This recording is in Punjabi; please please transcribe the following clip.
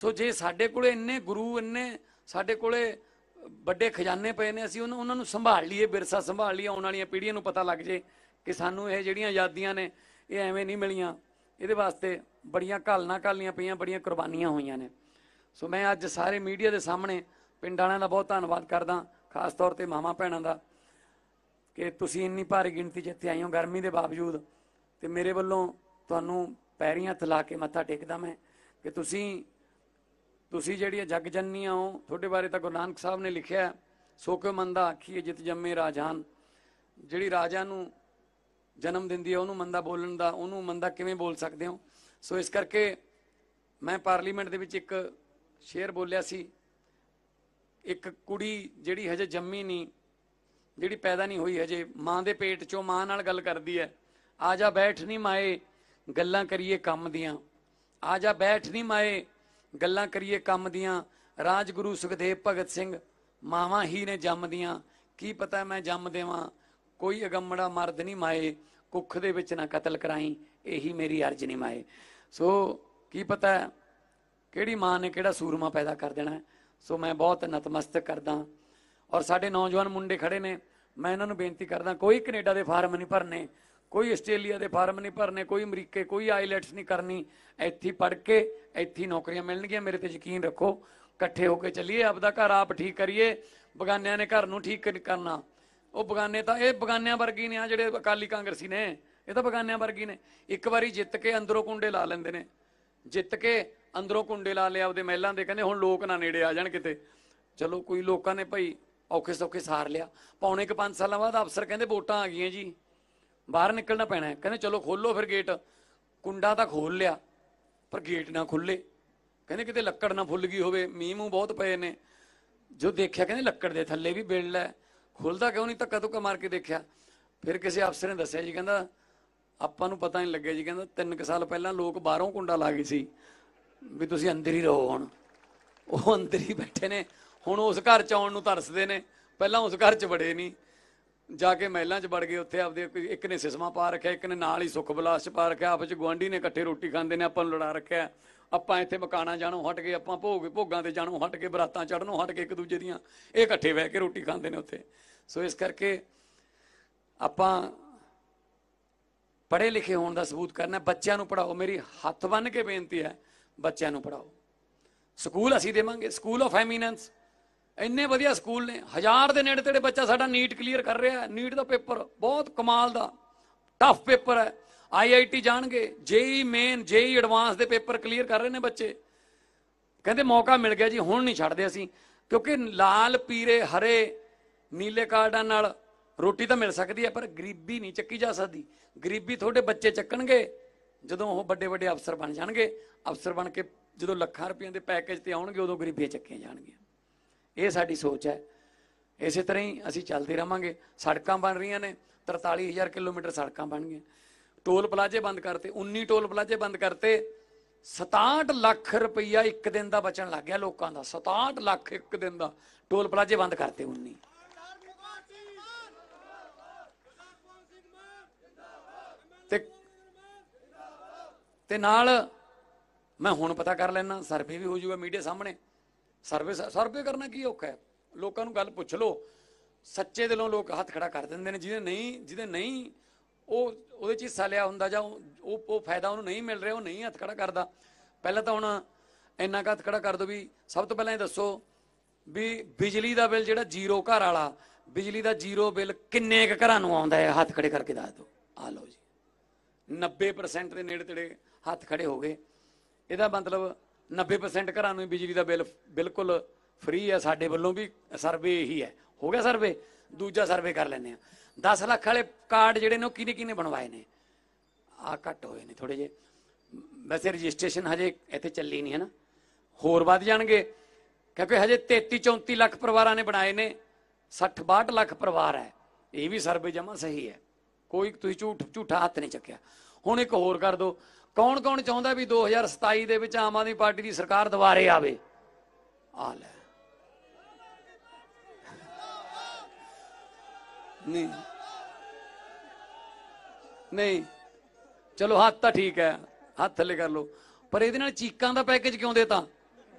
ਸੋ ਜੇ ਸਾਡੇ ਕੋਲੇ ਇੰਨੇ ਗੁਰੂ, ਇੰਨੇ ਸਾਡੇ ਕੋਲੇ ਵੱਡੇ ਖਜ਼ਾਨੇ ਪਏ ਨੇ, ਅਸੀਂ ਉਹਨਾਂ ਨੂੰ ਸੰਭਾਲ ਲਈਏ, ਵਿਰਸਾ ਸੰਭਾਲ ਲਈਏ, ਆਉਣ ਵਾਲੀਆਂ ਪੀੜ੍ਹੀਆਂ ਨੂੰ ਪਤਾ ਲੱਗ ਜੇ ਕਿ ਸਾਨੂੰ ਇਹ ਜਿਹੜੀਆਂ ਆਜ਼ਾਦੀਆਂ ਨੇ ਇਹ ਐਵੇਂ ਨਹੀਂ ਮਿਲੀਆਂ, ਇਹਦੇ ਵਾਸਤੇ ਬੜੀਆਂ ਘਾਲਣਾ ਘਾਲੀਆਂ ਪਈਆਂ, ਬੜੀਆਂ ਕੁਰਬਾਨੀਆਂ ਹੋਈਆਂ ਨੇ। ਸੋ ਮੈਂ ਅੱਜ ਸਾਰੇ ਮੀਡੀਆ ਦੇ ਸਾਹਮਣੇ ਪਿੰਡ ਵਾਲਿਆਂ ਦਾ ਬਹੁਤ ਧੰਨਵਾਦ ਕਰਦਾ, ਖਾਸ ਤੌਰ 'ਤੇ ਮਾਵਾਂ ਭੈਣਾਂ ਦਾ, ਕਿ ਤੁਸੀਂ ਇੰਨੀ ਭਾਰੀ ਗਿਣਤੀ 'ਚ ਇੱਥੇ ਆਏ ਹੋ ਗਰਮੀ ਦੇ ਬਾਵਜੂਦ। ਅਤੇ ਮੇਰੇ ਵੱਲੋਂ ਤੁਹਾਨੂੰ ਪੈਰੀਂ ਹੱਥ ਲਾ ਕੇ ਮੱਥਾ ਟੇਕਦਾ ਮੈਂ ਕਿ ਤੁਸੀਂ ਜਿਹੜੀਆਂ ਜਗ ਜਨਨੀਆਂ ਹੋ। ਤੁਹਾਡੇ ਬਾਰੇ ਤਾਂ ਗੁਰੂ ਨਾਨਕ ਸਾਹਿਬ ਨੇ ਲਿਖਿਆ, ਸੋ ਕਿਉ ਮੰਦਾ ਆਖੀਏ ਜਿਤ ਜੰਮੇ ਰਾਜਾਨ। ਜਿਹੜੀ ਰਾਜਾ ਨੂੰ ਜਨਮ ਦਿੰਦੀ ਹੈ ਉਹਨੂੰ ਮੰਦਾ ਬੋਲਣ ਦਾ, ਉਹਨੂੰ ਮੰਦਾ ਕਿਵੇਂ ਬੋਲ ਸਕਦੇ ਹੋ। ਸੋ ਇਸ ਕਰਕੇ ਮੈਂ ਪਾਰਲੀਮੈਂਟ ਦੇ ਵਿੱਚ ਇੱਕ ਸ਼ੇਰ ਬੋਲਿਆ ਸੀ, ਇੱਕ ਕੁੜੀ ਜਿਹੜੀ ਹਜੇ ਜੰਮੀ ਨਹੀਂ, ਜਿਹੜੀ ਪੈਦਾ ਨਹੀਂ ਹੋਈ ਹਜੇ, ਮਾਂ ਦੇ ਪੇਟ 'ਚੋਂ ਮਾਂ ਨਾਲ ਗੱਲ ਕਰਦੀ ਹੈ, ਆ ਜਾ ਬੈਠ ਨੀ ਮਾਏ ਗੱਲਾਂ ਕਰੀਏ ਕੰਮ ਦੀਆਂ, ਆ ਜਾ ਬੈਠ ਨੀ ਮਾਏ ਗੱਲਾਂ ਕਰੀਏ ਕੰਮ ਦੀਆਂ। ਰਾਜਗੁਰੂ ਸੁਖਦੇਵ ਭਗਤ ਸਿੰਘ ਮਾਵਾਂ ਹੀ ਨੇ ਜੰਮਦੀਆਂ, ਕੀ ਪਤਾ ਮੈਂ ਜੰਮ ਦੇਵਾਂ ਕੋਈ ਅਗੰਮੜਾ ਮਰਦ ਨਹੀਂ ਮਾਏ, ਕੁੱਖ ਦੇ ਵਿੱਚ ਨਾ ਕਤਲ ਕਰਾਈ ਇਹੀ ਮੇਰੀ ਅਰਜ਼ ਨਹੀਂ ਮਾਏ। ਸੋ ਕੀ ਪਤਾ ਕਿਹੜੀ ਮਾਂ ਨੇ ਕਿਹੜਾ ਸੂਰਮਾ ਪੈਦਾ ਕਰ ਦੇਣਾ। ਸੋ ਮੈਂ ਬਹੁਤ ਨਤਮਸਤਕ ਕਰਦਾ। ਔਰ ਸਾਡੇ ਨੌਜਵਾਨ ਮੁੰਡੇ ਖੜੇ ਨੇ, ਮੈਂ ਇਹਨਾਂ ਨੂੰ ਬੇਨਤੀ ਕਰਦਾ, ਕੋਈ ਕੈਨੇਡਾ ਦੇ ਫਾਰਮ ਨਹੀਂ ਭਰਨੇ, ਕੋਈ ਆਸਟ੍ਰੇਲੀਆ ਦੇ ਫਾਰਮ ਨਹੀਂ ਭਰਨੇ, ਕੋਈ ਅਮਰੀਕੇ, ਕੋਈ ਆਈਲੈਟਸ ਨਹੀਂ ਕਰਨੀ। ਇੱਥੇ ਪੜ੍ਹ ਕੇ ਇੱਥੇ ਨੌਕਰੀਆਂ ਮਿਲਣਗੀਆਂ, ਮੇਰੇ ਤੇ ਯਕੀਨ ਰੱਖੋ। ਇਕੱਠੇ ਹੋ ਕੇ ਚੱਲੀਏ, ਆਪਦਾ ਘਰ ਆਪ ਠੀਕ ਕਰੀਏ, ਬਗਾਨਿਆਂ ਨੇ ਘਰ ਨੂੰ ਠੀਕ ਨਹੀਂ ਕਰਨਾ। ਉਹ ਬਗਾਨੇ ਤਾਂ ਇਹ ਬਗਾਨਿਆਂ ਵਰਗੀ ਨੇ ਆ ਜਿਹੜੇ ਅਕਾਲੀ ਕਾਂਗਰਸੀ ਨੇ, ਇਹ ਤਾਂ ਬਗਾਨਿਆਂ ਵਰਗੀ ਨੇ। ਇੱਕ ਵਾਰੀ ਜਿੱਤ ਕੇ ਅੰਦਰੋਂ ਕੁੰਡੇ ਲਾ ਲੈਂਦੇ ਨੇ, ਜਿੱਤ ਕੇ ਅੰਦਰੋਂ ਕੁੰਡੇ ਲਾ ਲਿਆ ਆਪਦੇ ਮਹਿਲਾਂ ਦੇ, ਕਹਿੰਦੇ ਹੁਣ ਲੋਕ ਨਾ ਨੇੜੇ ਆ ਜਾਣ ਕਿਤੇ। ਚਲੋ ਕੋਈ ਲੋਕਾਂ ਨੇ ਭਾਈ ਔਖੇ ਸੌਖੇ ਸਾਰ ਲਿਆ। ਪੌਣੇ ਕੁ 5 ਸਾਲਾਂ ਬਾਅਦ ਅਫਸਰ ਕਹਿੰਦੇ ਵੋਟਾਂ ਆ ਗਈਆਂ ਜੀ, ਬਾਹਰ ਨਿਕਲਣਾ ਪੈਣਾ। ਕਹਿੰਦੇ ਚਲੋ ਖੋਲੋ ਫਿਰ ਗੇਟ। ਕੁੰਡਾ ਤਾਂ ਖੋਲ ਲਿਆ ਪਰ ਗੇਟ ਨਾ ਖੁੱਲੇ। ਕਹਿੰਦੇ ਕਿਤੇ ਲੱਕੜ ਨਾ ਫੁੱਲ ਗਈ ਹੋਵੇ, ਮੀਂਹ ਮੂੰਹ ਬਹੁਤ ਪਏ ਨੇ। ਜੋ ਦੇਖਿਆ ਕਹਿੰਦੇ ਲੱਕੜ ਦੇ ਥੱਲੇ ਵੀ ਬਿੱਲ ਹੈ, ਖੁੱਲਦਾ ਕਿਉਂ ਨਹੀਂ, ਧੱਕਾ ਧੁੱਕਾ ਮਾਰ ਕੇ ਦੇਖਿਆ। ਫਿਰ ਕਿਸੇ ਅਫਸਰ ਨੇ ਦੱਸਿਆ ਜੀ, ਕਹਿੰਦਾ ਆਪਾਂ ਨੂੰ ਪਤਾ ਨਹੀਂ ਲੱਗਿਆ ਜੀ, ਕਹਿੰਦਾ 3 ਸਾਲ ਪਹਿਲਾਂ ਲੋਕ ਬਾਹਰੋਂ ਕੁੰਡਾ ਲਾ ਗਏ ਸੀ ਵੀ ਤੁਸੀਂ ਅੰਦਰ ਹੀ ਰਹੋ। ਹੁਣ ਉਹ ਅੰਦਰ ਹੀ ਬੈਠੇ ਨੇ, ਹੁਣ ਉਸ ਘਰ 'ਚ ਆਉਣ ਨੂੰ ਤਰਸਦੇ ਨੇ, ਪਹਿਲਾਂ ਉਸ ਘਰ 'ਚ ਵੜੇ ਨਹੀਂ, ਜਾ ਕੇ ਮਹਿਲਾਂ 'ਚ ਵੜ ਗਏ। ਉੱਥੇ ਆਪਦੇ ਇੱਕ ਨੇ ਸਿਸਮਾ ਪਾ ਰੱਖਿਆ, ਇੱਕ ਨੇ ਨਾਲ ਹੀ ਸੁੱਖ ਵਿਲਾਸ 'ਚ ਪਾ ਰੱਖਿਆ, ਆਪਸ 'ਚ ਗੁਆਂਢੀ ਨੇ ਇਕੱਠੇ ਰੋਟੀ ਖਾਂਦੇ ਨੇ, ਆਪਾਂ ਨੂੰ ਲੜਾ ਰੱਖਿਆ। ਆਪਾਂ ਇੱਥੇ ਮਕਾਨਾਂ ਜਾਣੋਂ ਹਟ ਕੇ, ਆਪਾਂ ਭੋਗਾਂ ਤੇ ਜਾਣੋਂ ਹਟ ਕੇ, ਬਰਾਤਾਂ ਚੜ੍ਹਨੋਂ ਹਟ ਕੇ ਇੱਕ ਦੂਜੇ ਦੀਆਂ, ਇਹ ਇਕੱਠੇ ਬਹਿ ਕੇ ਰੋਟੀ ਖਾਂਦੇ ਨੇ ਉੱਥੇ। ਸੋ ਇਸ ਕਰਕੇ ਆਪਾਂ ਪੜ੍ਹੇ ਲਿਖੇ ਹੋਣ ਦਾ ਸਬੂਤ ਕਰਨਾ। ਬੱਚਿਆਂ ਨੂੰ ਪੜ੍ਹਾਓ, ਮੇਰੀ ਹੱਥ ਬੰਨ੍ਹ ਕੇ ਬੇਨਤੀ ਹੈ, ਬੱਚਿਆਂ ਨੂੰ ਪੜ੍ਹਾਓ। ਸਕੂਲ ਅਸੀਂ ਦੇਵਾਂਗੇ, ਸਕੂਲ ਆਫ ਐਮੀਨੈਂਸ, ਇੰਨੇ ਵਧੀਆ ਸਕੂਲ ਨੇ। 1000 ਦੇ ਨੇੜੇ ਤੇੜੇ ਬੱਚਾ ਸਾਡਾ ਨੀਟ ਕਲੀਅਰ ਕਰ ਰਿਹਾ। ਨੀਟ ਦਾ ਪੇਪਰ ਬਹੁਤ ਕਮਾਲ ਦਾ ਟਫ ਪੇਪਰ ਹੈ। IIT ਜਾਣਗੇ, JEE ਮੇਨ, JEE ਐਡਵਾਂਸ ਦੇ ਪੇਪਰ ਕਲੀਅਰ ਕਰ ਰਹੇ ਨੇ ਬੱਚੇ। ਕਹਿੰਦੇ ਮੌਕਾ ਮਿਲ ਗਿਆ ਜੀ, ਹੁਣ ਨਹੀਂ ਛੱਡਦੇ ਅਸੀਂ, ਕਿਉਂਕਿ ਲਾਲ ਪੀਰੇ ਹਰੇ ਨੀਲੇ ਕਾਰਡਾਂ ਨਾਲ ਰੋਟੀ ਤਾਂ ਮਿਲ ਸਕਦੀ ਹੈ ਪਰ ਗਰੀਬੀ ਨਹੀਂ ਚੱਕੀ ਜਾ ਸਕਦੀ। ਗਰੀਬੀ ਤੁਹਾਡੇ ਬੱਚੇ ਚੱਕਣਗੇ ਜਦੋਂ ਉਹ ਵੱਡੇ ਵੱਡੇ ਅਫਸਰ ਬਣ ਜਾਣਗੇ। ਅਫਸਰ ਬਣ ਕੇ ਜਦੋਂ ਲੱਖਾਂ ਰੁਪਈਆਂ ਦੇ ਪੈਕੇਜ ਤੇ ਆਉਣਗੇ ਉਦੋਂ ਗਰੀਬੀਆਂ ਚੱਕੀਆਂ ਜਾਣਗੀਆਂ। ਇਹ ਸਾਡੀ ਸੋਚ ਹੈ। ਇਸੇ ਤਰ੍ਹਾਂ ਹੀ ਅਸੀਂ ਚੱਲਦੇ ਰਹਾਂਗੇ। ਸੜਕਾਂ ਬਣ ਰਹੀਆਂ ਨੇ, 43,000 ਕਿਲੋਮੀਟਰ ਸੜਕਾਂ ਬਣ ਗਈਆਂ। ਟੋਲ ਪਲਾਜ਼ੇ ਬੰਦ ਕਰਤੇ, 19 ਟੋਲ ਪਲਾਜ਼ੇ ਬੰਦ ਕਰਤੇ। 67 ਲੱਖ ਰੁਪਈਆ ਇੱਕ ਦਿਨ ਦਾ ਬਚਣ ਲੱਗ ਗਿਆ ਲੋਕਾਂ ਦਾ। 67 ਲੱਖ ਇੱਕ ਦਿਨ ਦਾ ਟੋਲ ਪਲਾਜ਼ੇ ਬੰਦ ਕਰਤੇ 19। ਤੇ ਨਾਲ ਮੈਂ ਹੁਣ ਪਤਾ ਕਰ ਲੈਣਾ, ਸਰਵੇ ਵੀ ਹੋ ਜਾਊਗਾ ਮੀਡੀਆ ਸਾਹਮਣੇ। ਸਰਵੇ ਕਰਨਾ ਕੀ ਔਖਾ ਹੈ, ਲੋਕਾਂ ਨੂੰ ਗੱਲ ਪੁੱਛ ਲਓ। ਸੱਚੇ ਦਿਲੋਂ ਲੋਕ ਹੱਥ ਖੜਾ ਕਰ ਦਿੰਦੇ ਨੇ। ਜਿਹਦੇ ਨਹੀਂ ਉਹ ਉਹਦੇ 'ਚ ਹਿੱਸਾ ਲਿਆ ਹੁੰਦਾ ਜਾਂ ਉਹ ਫਾਇਦਾ ਉਹਨੂੰ ਨਹੀਂ ਮਿਲ ਰਿਹਾ, ਉਹ ਨਹੀਂ ਹੱਥ ਖੜਾ ਕਰਦਾ। ਪਹਿਲਾਂ ਤਾਂ ਹੁਣ ਇੰਨਾ ਕੁ ਹੱਥ ਖੜਾ ਕਰ ਦਿਓ ਵੀ ਸਭ ਤੋਂ ਪਹਿਲਾਂ ਇਹ ਦੱਸੋ ਵੀ ਬਿਜਲੀ ਦਾ ਬਿੱਲ ਜਿਹੜਾ ਜ਼ੀਰੋ ਘਰ ਵਾਲਾ, ਬਿਜਲੀ ਦਾ ਜ਼ੀਰੋ ਬਿੱਲ ਕਿੰਨੇ ਕੁ ਘਰਾਂ ਨੂੰ ਆਉਂਦਾ ਹੈ? ਹੱਥ ਖੜੇ ਕਰਕੇ ਦੱਸ ਦਿਓ। ਆ ਲਓ ਜੀ, 90% ਦੇ ਨੇੜੇ ਤੇੜੇ ਹੱਥ ਖੜੇ ਹੋ ਗਏ। ਇਹਦਾ ਮਤਲਬ 90% ਘਰਾਂ ਨੂੰ ਬਿਜਲੀ ਦਾ ਬਿੱਲ ਬਿਲਕੁਲ ਫ੍ਰੀ ਹੈ। ਸਾਡੇ ਵੱਲੋਂ ਵੀ ਸਰਵੇ ਇਹੀ ਹੈ। ਹੋ ਗਿਆ ਸਰਵੇ? ਦੂਜਾ ਸਰਵੇ ਕਰ ਲੈਂਦੇ ਹਾਂ। 10 ਲੱਖ ਵਾਲੇ ਕਾਰਡ ਜਿਹੜੇ ਨੇ ਉਹ ਕਿਹਨੇ ਬਣਵਾਏ ਨੇ? ਆ ਘੱਟ ਹੋਏ ਨੇ ਥੋੜੇ ਜਿਹੇ। ਵੈਸੇ ਰਜਿਸਟ੍ਰੇਸ਼ਨ ਹਜੇ ਇੱਥੇ ਚੱਲੀ ਨਹੀਂ ਹੈ ਨਾ, ਹੋਰ ਵੱਧ ਜਾਣਗੇ ਕਿਉਂਕਿ ਹਜੇ 33-34 ਲੱਖ ਪਰਿਵਾਰਾਂ ਨੇ ਬਣਾਏ ਨੇ। 60-62 ਲੱਖ ਪਰਿਵਾਰ ਹੈ। ਇਹ ਵੀ ਸਰਵੇ ਜਮਾ ਸਹੀ ਹੈ, ਕੋਈ ਤੁਸੀਂ ਝੂਠਾ ਹੱਥ ਨਹੀਂ ਚੱਕਿਆ। ਹੁਣ ਇੱਕ ਹੋਰ ਕਰ ਦਿਓ, ਕੌਣ ਕੌਣ ਚਾਹੁੰਦਾ ਵੀ 2027 ਦੇ ਵਿੱਚ ਆਮ ਆਦਮੀ ਪਾਰਟੀ ਦੀ ਸਰਕਾਰ ਦੁਬਾਰੇ ਆਵੇ? ਆ ਲੈ, ਨਹੀਂ ਚਲੋ ਹੱਥ ਤਾਂ ਠੀਕ ਹੈ, ਹੱਥ ਥੱਲੇ ਕਰ ਲਓ, ਪਰ ਇਹਦੇ ਨਾਲ ਚੀਕਾਂ ਦਾ ਪੈਕੇਜ ਕਿਉਂ ਦੇਤਾ?